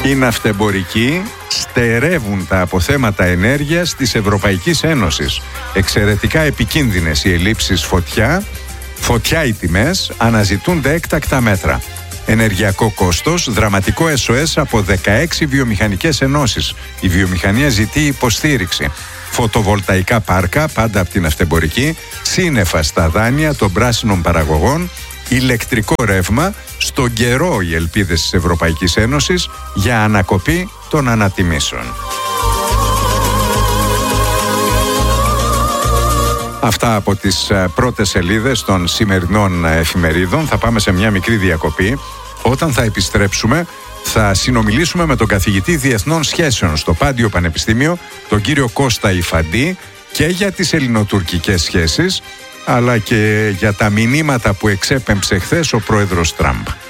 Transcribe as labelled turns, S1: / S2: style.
S1: Οι ναυτεμπορικοί στερεύουν τα αποθέματα ενέργειας της Ευρωπαϊκής Ένωσης. Εξαιρετικά επικίνδυνες οι ελλείψεις φωτιά οι τιμές, αναζητούνται έκτακτα μέτρα. Ενεργειακό κόστος, δραματικό SOS από 16 βιομηχανικές ενώσεις. Η βιομηχανία ζητεί υποστήριξη. Φωτοβολταϊκά πάρκα, πάντα από την ναυτεμπορική, σύννεφα στα δάνεια των πράσινων παραγωγών, ηλεκτρικό ρεύμα, στον καιρό οι ελπίδες της Ευρωπαϊκής Ένωσης για ανακοπή των ανατιμήσεων. Αυτά από τις πρώτες σελίδες των σημερινών εφημερίδων. Θα πάμε σε μια μικρή διακοπή. Όταν θα επιστρέψουμε θα συνομιλήσουμε με τον καθηγητή Διεθνών Σχέσεων στο Πάντιο Πανεπιστήμιο, τον κύριο Κώστα Ιφαντή, και για τις ελληνοτουρκικές σχέσεις, αλλά και για τα μηνύματα που εξέπεμψε χθες ο πρόεδρος Τραμπ.